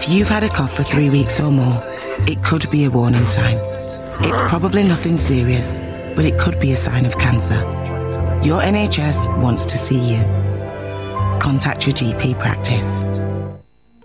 If you've had a cough for 3 weeks or more, it could be a warning sign. It's probably nothing serious, but it could be a sign of cancer. Your NHS wants to see you. Contact your GP practice.